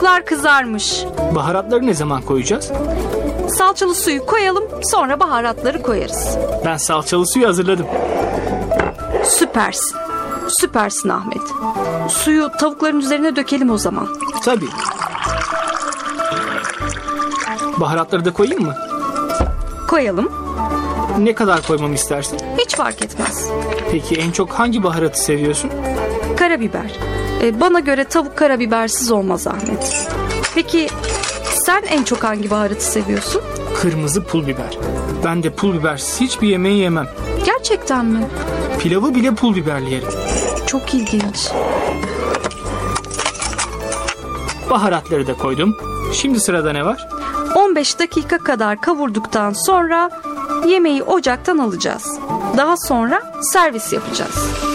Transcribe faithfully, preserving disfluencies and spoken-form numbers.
Tavuklar kızarmış. Baharatları ne zaman koyacağız? Salçalı suyu koyalım, sonra baharatları koyarız. Ben salçalı suyu hazırladım. Süpersin. Süpersin Ahmet. Suyu tavukların üzerine dökelim o zaman. Tabii. Baharatları da koyayım mı? Koyalım. Ne kadar koymamı istersin? Hiç fark etmez. Peki en çok hangi baharatı seviyorsun? Karabiber. Ee, bana göre tavuk karabibersiz olmaz Ahmet. Peki sen en çok hangi baharatı seviyorsun? Kırmızı pul biber. Ben de pul bibersiz hiçbir yemeği yemem. Gerçekten mi? Pilavı bile pul biberli yerim. Çok ilginç. Baharatları da koydum. Şimdi sırada ne var? on beş dakika kadar kavurduktan sonra yemeği ocaktan alacağız. Daha sonra servis yapacağız.